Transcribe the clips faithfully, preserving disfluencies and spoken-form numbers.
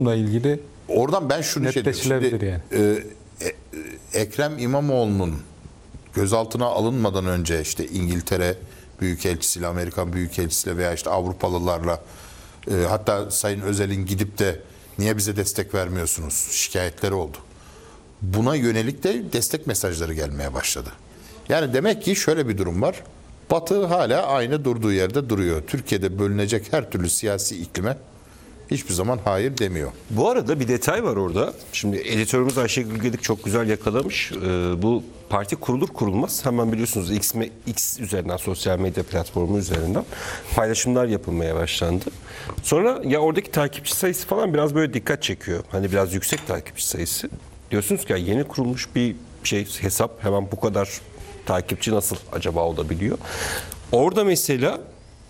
ilgili oradan ben şunu şey diyorum. Şimdi, yani. e, e, Ekrem İmamoğlu'nun gözaltına alınmadan önce işte İngiltere Büyükelçisiyle, Amerikan Büyükelçisiyle veya işte Avrupalılarla e, hatta Sayın Özel'in gidip de niye bize destek vermiyorsunuz şikayetleri oldu. Buna yönelik de destek mesajları gelmeye başladı. Yani demek ki şöyle bir durum var. Batı hala aynı durduğu yerde duruyor. Türkiye'de bölünecek her türlü siyasi iklime hiçbir zaman hayır demiyor. Bu arada bir detay var orada. Şimdi editörümüz Ayşegül Gedik çok güzel yakalamış. Ee, bu parti kurulur kurulmaz hemen biliyorsunuz X, X üzerinden, sosyal medya platformu üzerinden paylaşımlar yapılmaya başlandı. Sonra ya oradaki takipçi sayısı falan biraz böyle dikkat çekiyor. Hani biraz yüksek takipçi sayısı. Diyorsunuz ki ya yeni kurulmuş bir şey hesap hemen bu kadar takipçi nasıl acaba olabiliyor? Orada mesela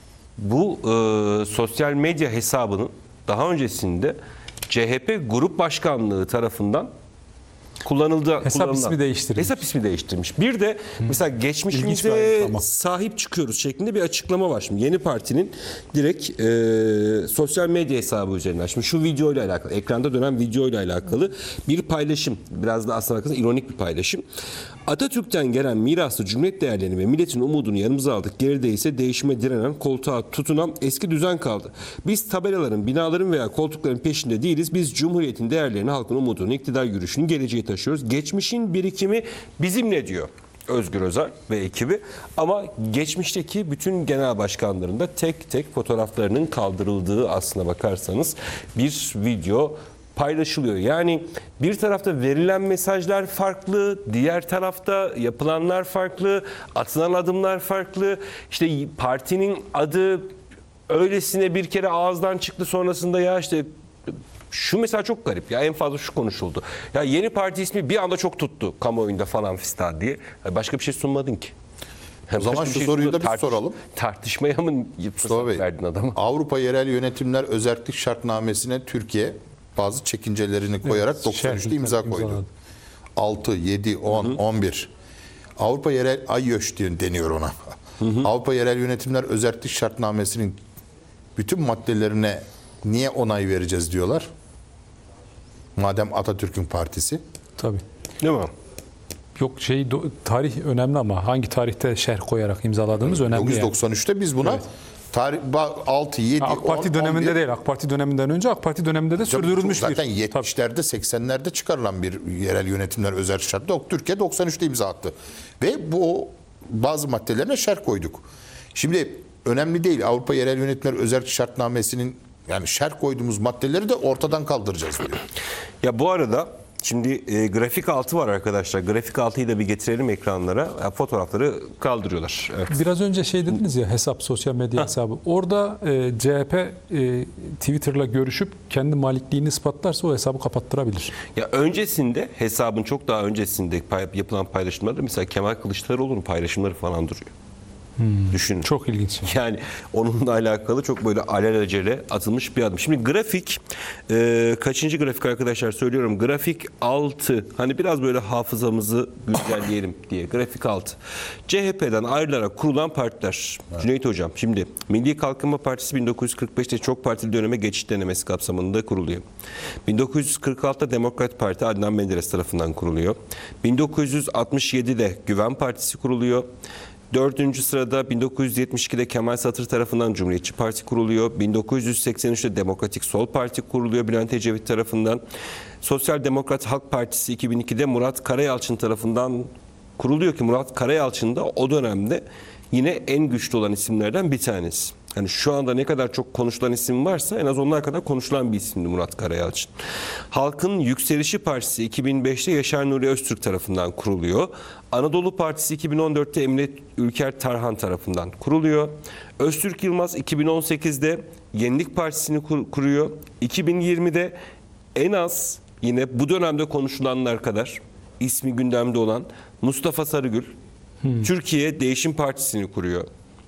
bu e, sosyal medya hesabının daha öncesinde C H P Grup Başkanlığı tarafından kullanıldı. Hesap kullanılan, ismi değiştirilmiş. Hesap ismi değiştirmiş. Bir de Hı. mesela geçmişimize sahip çıkıyoruz şeklinde bir açıklama var. Şimdi yeni partinin direkt e, sosyal medya hesabı üzerinden. Şimdi şu videoyla alakalı, ekranda dönen videoyla alakalı bir paylaşım. Biraz da aslında bakarsanız ironik bir paylaşım. Atatürk'ten gelen miraslı cumhuriyet değerlerini ve milletin umudunu yanımıza aldık. Geride ise değişime direnen, koltuğa tutunan eski düzen kaldı. Biz tabelaların, binaların veya koltukların peşinde değiliz. Biz cumhuriyetin değerlerini, halkın umudunu, iktidar yürüyüşünü, geleceği taşıyoruz. Geçmişin birikimi bizimle diyor Özgür Özel ve ekibi. Ama geçmişteki bütün genel başkanların da tek tek fotoğraflarının kaldırıldığı aslına bakarsanız bir video paylaşılıyor. Yani bir tarafta verilen mesajlar farklı, diğer tarafta yapılanlar farklı, atılan adımlar farklı. İşte partinin adı öylesine bir kere ağızdan çıktı, sonrasında ya işte şu mesela çok garip ya, en fazla şu konuşuldu. Ya yeni parti ismi bir anda çok tuttu kamuoyunda falan fistan diye. Başka bir şey sunmadın ki. O zaman şu şey soruyu da bir tartış, soralım. Tartışmaya mı fırsat verdin adamı? Avrupa Yerel Yönetimler Özellik Şartnamesi'ne Türkiye bazı çekincelerini koyarak evet, doksan üçte imza koydu. Imzaladı. altı, yedi, on, on bir. Avrupa Yerel AYÖŞ deniyor ona. Hı hı. Avrupa Yerel Yönetimler Özellik Şartnamesi'nin bütün maddelerine niye onay vereceğiz diyorlar? Madem Atatürk'ün partisi. Tabii. Değil mi? Yok şey tarih önemli ama hangi tarihte şerh koyarak imzaladığımız önemli. dokuz yüz doksan üçte yani. Biz buna evet. Tarih altı, yedi, AK Parti on, döneminde on bir. değil. AK Parti döneminde önce AK Parti döneminde de sürdürülmüş zaten bir. Zaten yetmişlerde, yetmişlerde, seksenlerde çıkarılan bir yerel yönetimler özel şartı. Türkiye doksan üçte imza attı. Ve bu bazı maddelerine şerh koyduk. Şimdi önemli değil. Avrupa Yerel Yönetimler Özel Şartnamesi'nin yani şerh koyduğumuz maddeleri de ortadan kaldıracağız diyor. Ya bu arada şimdi e, grafik altı var arkadaşlar. Grafik altıyı da bir getirelim ekranlara. Yani fotoğrafları kaldırıyorlar. Evet. Biraz önce şey dediniz ya, hesap, sosyal medya ha. hesabı. Orada e, C H P e, Twitter'la görüşüp kendi malikliğini ispatlarsa o hesabı kapattırabilir. Ya öncesinde, hesabın çok daha öncesinde pay, yapılan paylaşımlarda mesela Kemal Kılıçdaroğlu'nun paylaşımları falan duruyor. Hmm, düşünün. Çok ilginç. Yani onunla alakalı çok böyle alelacele atılmış bir adım. Şimdi grafik e, kaçıncı grafik arkadaşlar söylüyorum. Grafik altı. Hani biraz böyle hafızamızı güncelleyelim diye. Grafik altı. C H P'den ayrılarak kurulan partiler. Evet. Cüneyt Hocam, şimdi Milli Kalkınma Partisi bin dokuz yüz kırk beşte çok partili döneme geçiş denemesi kapsamında kuruluyor. bin dokuz yüz kırk altıda Demokrat Parti Adnan Menderes tarafından kuruluyor. bin dokuz yüz altmış yedide Güven Partisi kuruluyor. Dördüncü sırada bin dokuz yüz yetmiş ikide Kemal Satır tarafından Cumhuriyetçi Parti kuruluyor. bin dokuz yüz seksen üçte Demokratik Sol Parti kuruluyor Bülent Ecevit tarafından. Sosyal Demokrat Halk Partisi iki bin ikide Murat Karayalçın tarafından kuruluyor ki Murat Karayalçın da o dönemde yine en güçlü olan isimlerden bir tanesi. Yani şu anda ne kadar çok konuşulan isim varsa en az onlar kadar konuşulan bir isimdi Murat Karayalçın. Halkın Yükselişi Partisi iki bin beşte Yaşar Nuri Öztürk tarafından kuruluyor. Anadolu Partisi iki bin on dörtte Emre Ülker Tarhan tarafından kuruluyor. Öztürk Yılmaz iki bin on sekizde Yenilik Partisi'ni kur- kuruyor. iki bin yirmide en az yine bu dönemde konuşulanlar kadar ismi gündemde olan Mustafa Sarıgül hmm. Türkiye Değişim Partisi'ni kuruyor.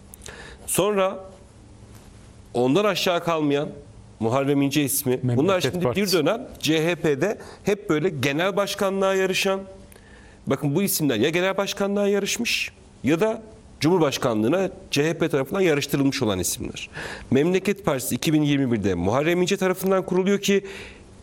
Sonra ondan aşağı kalmayan Muharrem İnce ismi. Memleket Bunlar şimdi Partisi. Bir dönem C H P'de hep böyle genel başkanlığa yarışan, bakın bu isimler ya genel başkanlığa yarışmış ya da Cumhurbaşkanlığına C H P tarafından yarıştırılmış olan isimler. Memleket Partisi iki bin yirmi birde Muharrem İnce tarafından kuruluyor ki